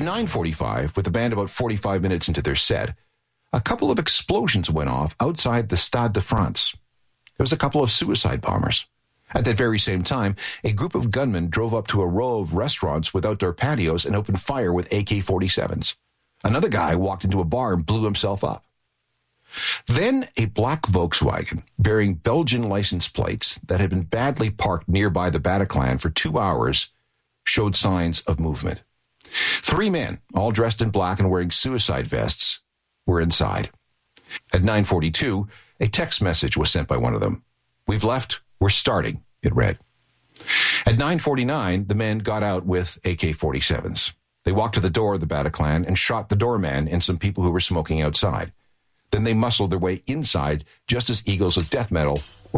9:45, with the band about 45 minutes into their set, a couple of explosions went off outside the Stade de France. There was a couple of suicide bombers. At that very same time, a group of gunmen drove up to a row of restaurants with outdoor patios and opened fire with AK-47s. Another guy walked into a bar and blew himself up. Then a black Volkswagen bearing Belgian license plates that had been badly parked nearby the Bataclan for 2 hours showed signs of movement. 3 men, all dressed in black and wearing suicide vests, were inside. At 9:42, a text message was sent by one of them. "We've left. We're starting," it read. At 9:49, the men got out with AK-47s. They walked to the door of the Bataclan and shot the doorman and some people who were smoking outside. Then they muscled their way inside just as Eagles of Death Metal were